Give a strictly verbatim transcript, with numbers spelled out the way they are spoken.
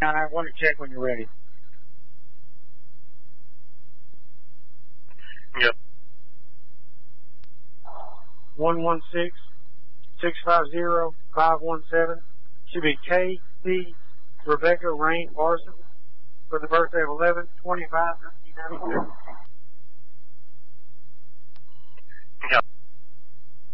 I want to check when you're ready. Yep. one one six, six five zero, five one seven. Should be K C Rebecca Rain Parsons for the birthday of eleven twenty-five nineteen ninety-two. Yep.